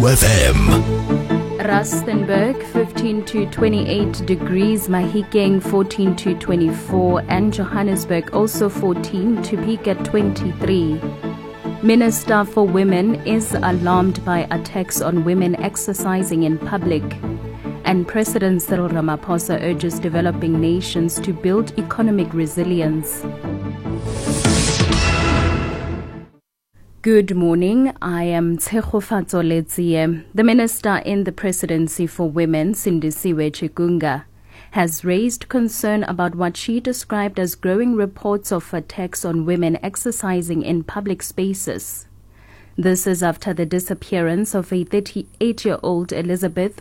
FM. Rustenburg 15 to 28 degrees, Mahikeng 14 to 24, and Johannesburg also 14 to peak at 23. Minister for Women is alarmed by attacks on women exercising in public. And President Cyril Ramaphosa urges developing nations to build economic resilience. Good morning, I am Tshegofatso Letsie. The Minister in the Presidency for Women, Sindisiwe Chikunga, has raised concern about what she described as growing reports of attacks on women exercising in public spaces. This is after the disappearance of a 38-year-old Elizabeth